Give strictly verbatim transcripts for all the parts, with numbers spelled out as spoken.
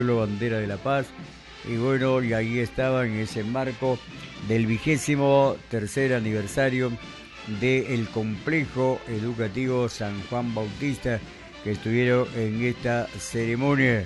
Bandera de la Paz. Y bueno, y ahí estaba en ese marco del vigésimo tercer aniversario del complejo educativo San Juan Bautista, que estuvieron en esta ceremonia.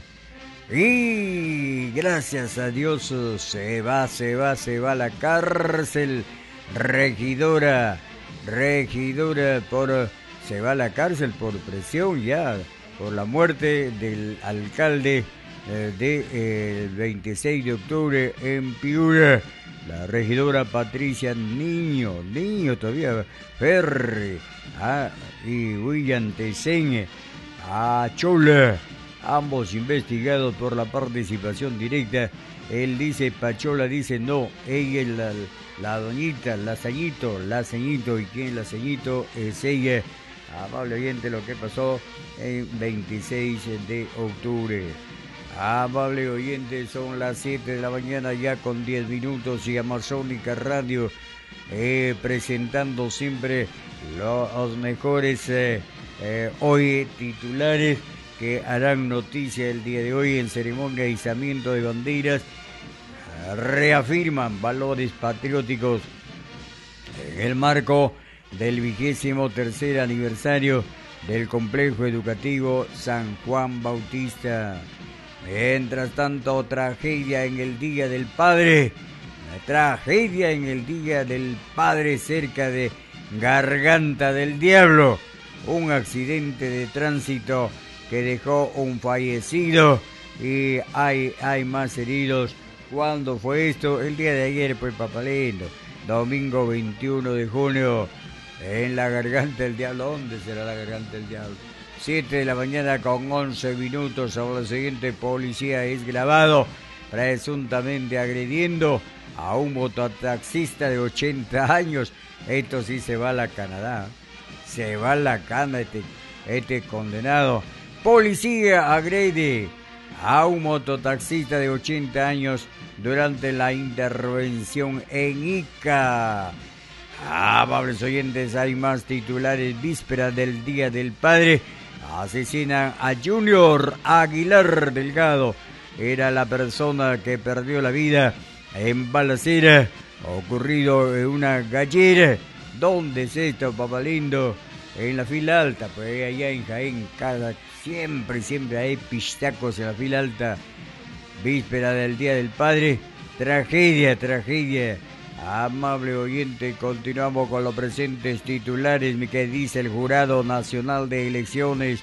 Y gracias a Dios se va, se va, se va a la cárcel, regidora, regidora por, se va a la cárcel por presión ya, por la muerte del alcalde eh, de eh, el veintiséis de octubre en Piura, la regidora Patricia Niño, Niño todavía, Ferri, ah, y William Teseñe, a Chola, ambos investigados por la participación directa. Él dice, Pachola dice no, ella es la, la doñita, la ceñito, la ceñito, y quién la ceñito es ella. Amable oyente, lo que pasó en veintiséis de octubre. Amable oyente, son las siete de la mañana ya con diez minutos y Amazónica Radio eh, presentando siempre los mejores eh, eh, hoy titulares que harán noticia el día de hoy en ceremonia de izamiento de banderas. Reafirman valores patrióticos en el marco del vigésimo tercer aniversario del complejo educativo San Juan Bautista. Mientras tanto, tragedia en el Día del Padre, tragedia en el Día del Padre cerca de Garganta del Diablo, un accidente de tránsito que dejó un fallecido y hay, hay más heridos. ¿Cuándo fue esto? El día de ayer, pues, papalindo, domingo veintiuno de junio, en la Garganta del Diablo. ¿Dónde será la Garganta del Diablo? siete de la mañana con once minutos. Ahora el siguiente, policía es grabado presuntamente agrediendo a un mototaxista de ochenta años. Esto sí se va a la Canadá. Se va a la cana este, este condenado. Policía agrede a un mototaxista de ochenta años durante la intervención en Ica. Amables oyentes, hay más titulares. Víspera del Día del Padre, asesinan a Junior Aguilar Delgado. Era la persona que perdió la vida en balacera ocurrido en una gallera. ¿Dónde es esto, papalindo? En la fila alta, pues allá en Jaén, cada, siempre, siempre hay pistacos en la fila alta. Víspera del Día del Padre, tragedia, tragedia. Amable oyente, continuamos con los presentes titulares que dice el Jurado Nacional de Elecciones.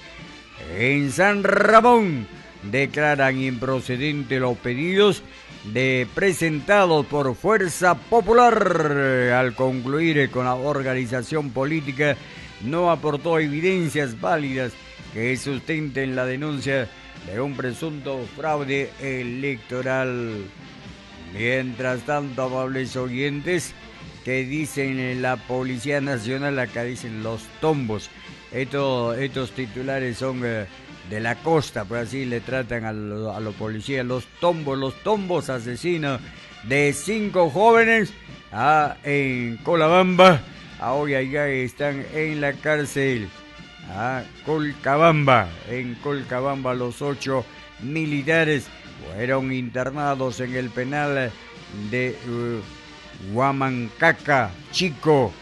En San Ramón declaran improcedentes los pedidos de presentados por Fuerza Popular. Al concluir con la organización política, no aportó evidencias válidas que sustenten la denuncia de un presunto fraude electoral. Mientras tanto, amables oyentes, que dicen la Policía Nacional, acá dicen los tombos. Estos, estos titulares son eh, de la costa, pues así le tratan a los a los policías. Los tombos, los tombos asesinos de cinco jóvenes ah, en Colabamba. Ahora ya están en la cárcel. Ah, Colcabamba, en Colcabamba los ocho militares fueron internados en el penal de uh, Huamancaca Chico,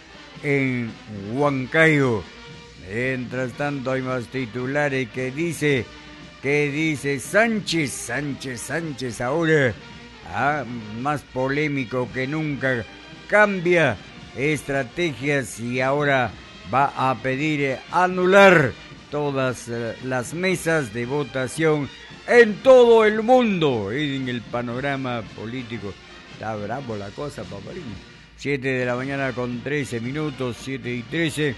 en Huancayo. Mientras tanto hay más titulares que dice, que dice Sánchez, Sánchez, Sánchez ahora, ah, más polémico que nunca, cambia estrategias y ahora va a pedir anular todas uh, las mesas de votación en todo el mundo. En el panorama político está bravo la cosa, papalín. siete de la mañana con trece minutos, siete y trece.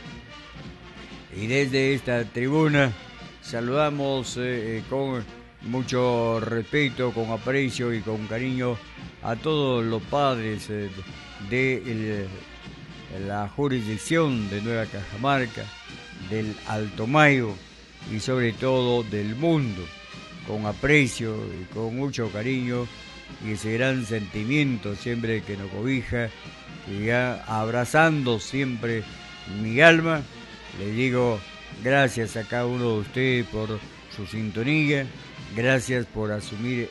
Y desde esta tribuna saludamos eh, con mucho respeto, con aprecio y con cariño a todos los padres eh, de el, la jurisdicción de Nueva Cajamarca, del Alto Mayo y sobre todo del mundo. Con aprecio y con mucho cariño y ese gran sentimiento siempre que nos cobija, y ya abrazando siempre mi alma, le digo gracias a cada uno de ustedes por su sintonía, Gracias por asumir